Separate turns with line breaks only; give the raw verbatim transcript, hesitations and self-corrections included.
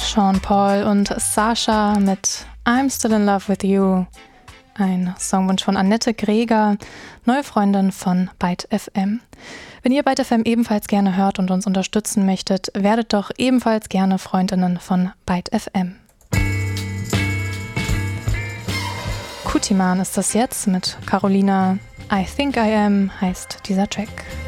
Sean Paul und Sasha mit I'm Still in Love with You. Ein Songwunsch von Annette Greger, neue Freundin von Byte F M. Wenn ihr Byte F M ebenfalls gerne hört und uns unterstützen möchtet, werdet doch ebenfalls gerne Freundinnen von Byte F M. Kutiman ist das jetzt mit Carolina. I Think I Am heißt dieser Track.